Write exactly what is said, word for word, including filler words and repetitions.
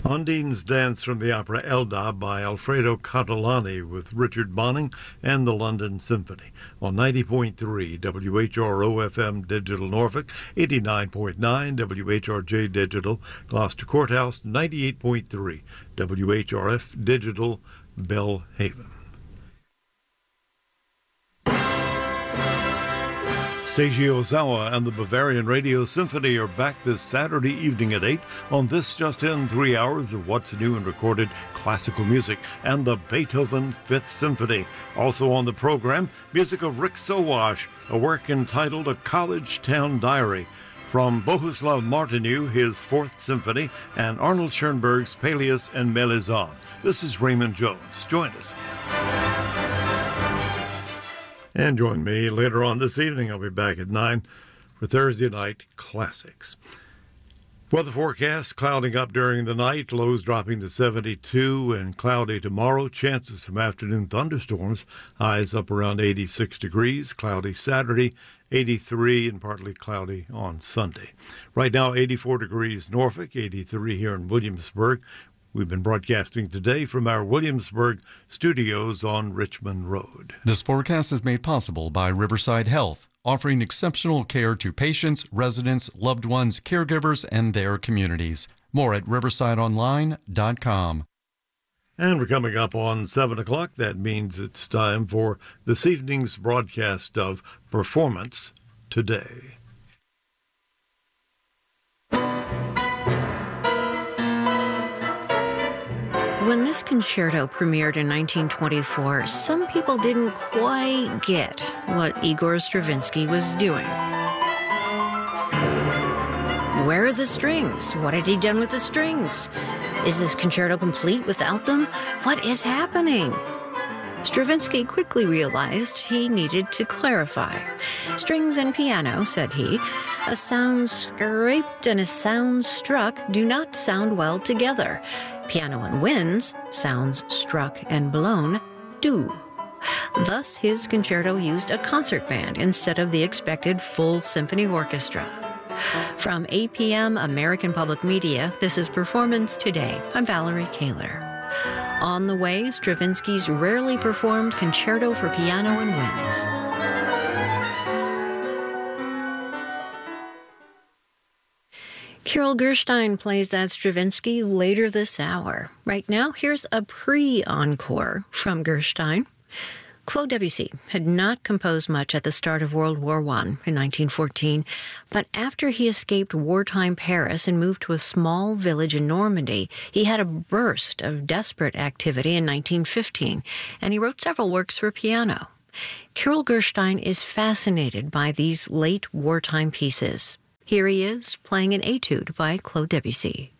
Undine's Dance from the opera Elda by Alfredo Catalani with Richard Bonning and the London Symphony on ninety point three W H R O F M Digital Norfolk, eighty-nine point nine W H R J Digital Gloucester Courthouse, ninety-eight point three W H R F Digital Belhaven. Seiji Ozawa and the Bavarian Radio Symphony are back this Saturday evening at eight on This Just In, three hours of what's new and recorded classical music and the Beethoven Fifth Symphony. Also on the program, music of Rick Sowash, a work entitled A College Town Diary. From Bohuslav Martinu, his Fourth Symphony, and Arnold Schoenberg's Peleus and Melisande. This is Raymond Jones. Join us. And join me later on this evening. I'll be back at nine for Thursday Night Classics. Weather forecast, clouding up during the night, lows dropping to seventy-two and cloudy tomorrow. Chances of some afternoon thunderstorms, highs up around eighty-six degrees. Cloudy Saturday, eighty-three and partly cloudy on Sunday. Right now, eighty-four degrees Norfolk, eighty-three here in Williamsburg. We've been broadcasting today from our Williamsburg studios on Richmond Road. This forecast is made possible by Riverside Health, offering exceptional care to patients, residents, loved ones, caregivers, and their communities. More at riverside online dot com. And we're coming up on seven o'clock. That means it's time for this evening's broadcast of Performance Today. When this concerto premiered in nineteen twenty-four, some people didn't quite get what Igor Stravinsky was doing. Where are the strings? What had he done with the strings? Is this concerto complete without them? What is happening? Stravinsky quickly realized he needed to clarify. Strings and piano, said he, a sound scraped and a sound struck do not sound well together. Piano and winds, sounds struck and blown, do. Thus, his concerto used a concert band instead of the expected full symphony orchestra. From A P M American Public Media, this is Performance Today. I'm Valerie Kaler. On the way, Stravinsky's rarely performed concerto for piano and winds. Kirill Gerstein plays that Stravinsky later this hour. Right now, here's a pre-encore from Gerstein. Claude Debussy had not composed much at the start of World War One in nineteen fourteen, but after he escaped wartime Paris and moved to a small village in Normandy, he had a burst of desperate activity in nineteen fifteen, and he wrote several works for piano. Kirill Gerstein is fascinated by these late wartime pieces. Here he is playing an etude by Claude Debussy.